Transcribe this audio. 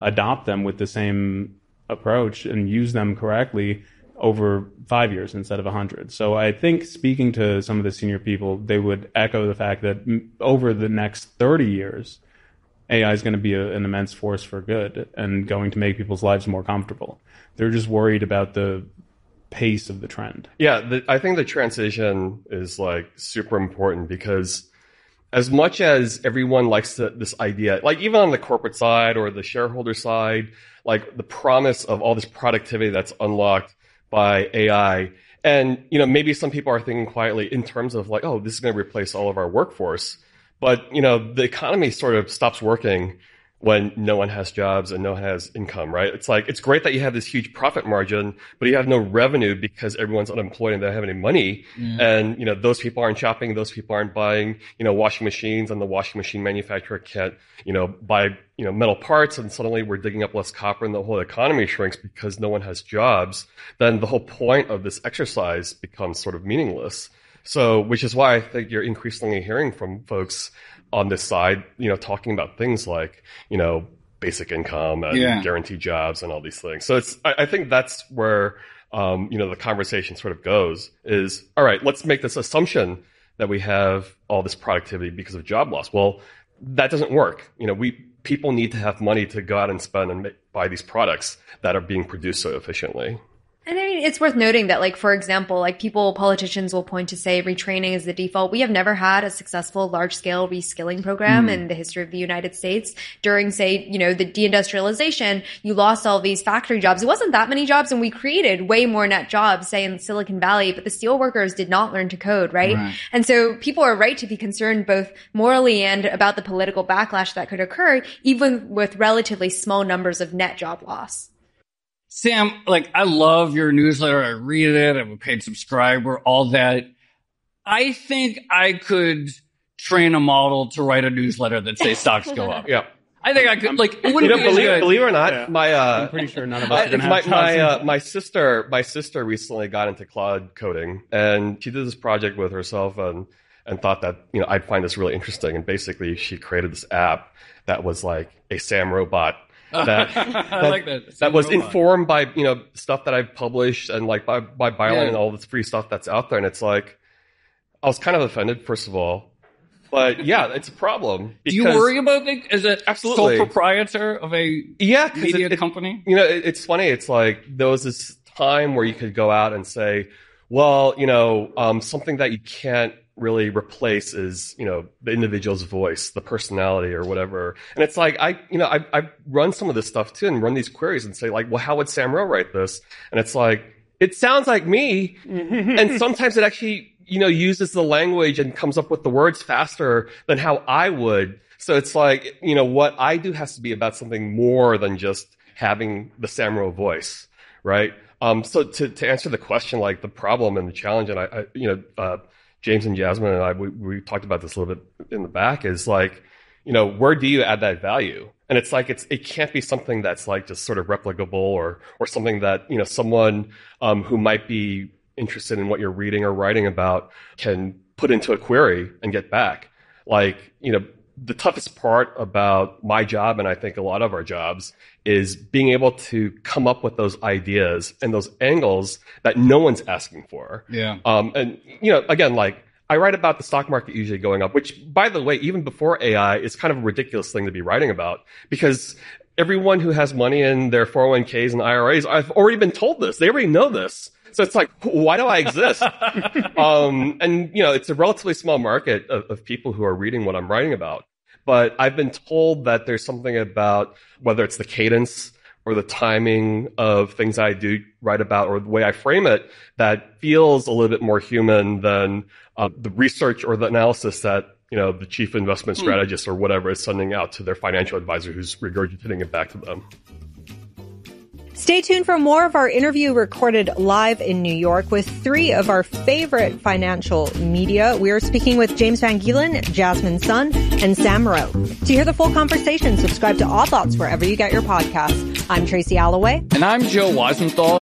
adopt them with the same approach and use them correctly over 5 years instead of 100. So I think speaking to some of the senior people, they would echo the fact that over the next 30 years, AI is going to be an immense force for good and going to make people's lives more comfortable. They're just worried about the pace of the trend. Yeah, I think the transition is like super important because as much as everyone likes this idea, like even on the corporate side or the shareholder side, like the promise of all this productivity that's unlocked by AI. And, maybe some people are thinking quietly in terms of like, oh, this is going to replace all of our workforce. But, the economy sort of stops working when no one has jobs and no one has income, right? It's like, it's great that you have this huge profit margin, but you have no revenue because everyone's unemployed and they don't have any money. And, those people aren't shopping. Those people aren't buying, washing machines, and the washing machine manufacturer can't, buy, metal parts. And suddenly we're digging up less copper and the whole economy shrinks because no one has jobs. Then the whole point of this exercise becomes sort of meaningless. So, which is why I think you're increasingly hearing from folks on this side, talking about things like, basic income and guaranteed jobs and all these things. So I think that's where, the conversation sort of goes is, all right, let's make this assumption that we have all this productivity because of job loss. Well, that doesn't work. People need to have money to go out and spend and buy these products that are being produced so efficiently. And I mean, it's worth noting that, like, for example, like politicians will point to say retraining is the default. We have never had a successful large-scale reskilling program in the history of the United States. During, say, the deindustrialization, you lost all these factory jobs. It wasn't that many jobs, and we created way more net jobs, say, in Silicon Valley, but the steel workers did not learn to code, right? And so people are right to be concerned both morally and about the political backlash that could occur, even with relatively small numbers of net job loss. Sam, I love your newsletter. I read it. I'm a paid subscriber, all that. I think I could train a model to write a newsletter that says stocks go up. Yeah. I think I could, it wouldn't be believe it or not, I'm pretty sure none of us are going to have my sister recently got into cloud coding, and she did this project with herself and thought that, I'd find this really interesting. And basically she created this app that was like a Sam robot. I like that. That was informed by, stuff that I've published and like by Byline and all this free stuff that's out there. And it's like, I was kind of offended, first of all. But yeah, it's a problem. Do you worry about it as a absolutely sole proprietor of a media company? It's funny. It's like there was this time where you could go out and say, well, something that you can't really replace is, the individual's voice, the personality or whatever. And it's like, I run some of this stuff too and run these queries and say like, well, how would Sam Rowe write this? And it's like, it sounds like me. And sometimes it actually, uses the language and comes up with the words faster than how I would. So it's like, what I do has to be about something more than just having the Sam Rowe voice, right? So to answer the question, like the problem and the challenge, and I James and Jasmine and I, we talked about this a little bit in the back, is like, where do you add that value? And it's like, it can't be something that's like just sort of replicable or something that, someone who might be interested in what you're reading or writing about can put into a query and get back. Like, the toughest part about my job, and I think a lot of our jobs, is being able to come up with those ideas and those angles that no one's asking for. Yeah. And, again, like I write about the stock market usually going up, which, by the way, even before AI, is kind of a ridiculous thing to be writing about because everyone who has money in their 401ks and IRAs, I've already been told this. They already know this. So it's like, why do I exist? And, it's a relatively small market of people who are reading what I'm writing about. But I've been told that there's something about whether it's the cadence or the timing of things I do write about or the way I frame it that feels a little bit more human than the research or the analysis that, the chief investment strategist or whatever is sending out to their financial advisor who's regurgitating it back to them. Stay tuned for more of our interview recorded live in New York with three of our favorite financial media. We are speaking with James Van Gielen, Jasmine Sun, and Sam Rowe. To hear the full conversation, subscribe to Odd Lots wherever you get your podcasts. I'm Tracy Alloway. And I'm Joe Weisenthal.